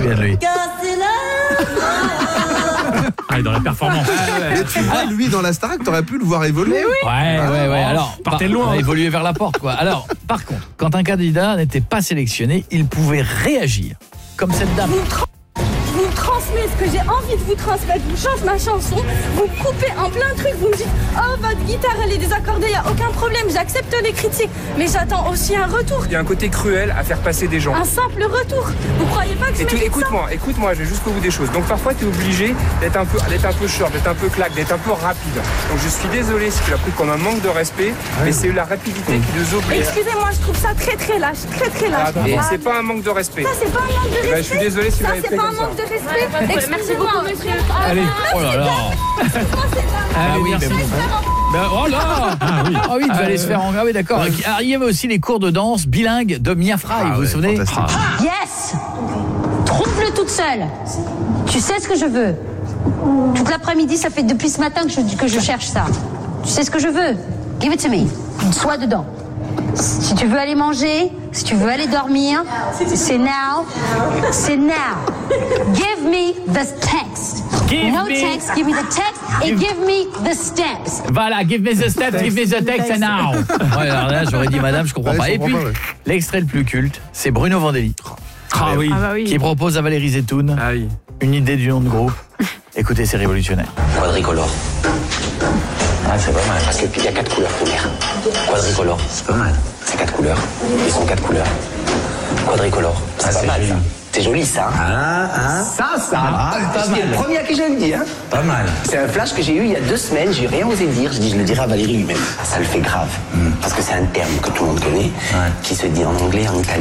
souviens de lui. Dans la performance. Mais tu vois, lui, dans la Starac, t'aurais pu le voir évoluer. Ouais. Alors, partez loin. On a évolué vers la porte, quoi. Alors, par contre, quand un candidat n'était pas sélectionné, il pouvait réagir. Comme cette dame. Vous me transmettez ce que j'ai envie de vous transmettre, vous changez ma chanson, vous me coupez en plein truc, vous me dites « Oh, votre guitare, elle est désaccordée, il n'y a aucun problème, j'accepte les critiques. » Mais j'attends aussi un retour. Il y a un côté cruel à faire passer des gens. Un simple retour. Vous croyez pas que je mérite ça ? Écoute-moi, je vais jusqu'au bout des choses. Donc parfois, tu es obligé d'être un peu short, d'être un peu claque, d'être un peu rapide. Donc je suis désolé si tu as pris comme un manque de respect, mais c'est la rapidité qui nous oblige. Excusez-moi, je trouve ça très lâche, très lâche. Et c'est pas un manque de respect. Ça, c'est pas un manque de respect. Je suis désolé si vous ça, l'avez c'est fait pas un comme ça. manque de respect. Merci beaucoup, monsieur. Allez, oh là là. Ah oui, merci. Oh là. Ah oui, tu vas aller se faire en... Ah oui, d'accord. Alors, il y avait aussi les cours de danse bilingues de Mia Fry, vous vous souvenez ? Yes. Trouve-le toute seule. Tu sais ce que je veux. Toute l'après-midi, ça fait depuis ce matin que je cherche ça. Tu sais ce que je veux. Give it to me. Sois dedans. Si tu veux aller manger, si tu veux aller dormir, c'est now. C'est now. Give me the text. Text, give me the text et give me the steps. Voilà, give me the steps, give me the text and now. Ouais, alors là, j'aurais dit madame, je comprends pas. Et puis, l'extrait le plus culte, c'est Bruno Vandelli. Qui propose à Valérie Zetoun une idée du nom de groupe. Écoutez, c'est révolutionnaire. Quadricolore. Ah, c'est pas mal. Parce qu'il y a 4 couleurs primaires. Quadricolore. C'est pas mal. C'est 4 couleurs. Ils sont 4 couleurs. Quadricolore. C'est pas mal, joli. Ça. C'est joli, ça. C'est le premier à qui je le dis. Pas mal. C'est un flash que j'ai eu il y a 2 semaines. J'ai rien osé le dire. Je le dirai à Valérie lui-même. Ça le fait grave. Parce que c'est un terme que tout le monde connaît, qui se dit en anglais, en italien.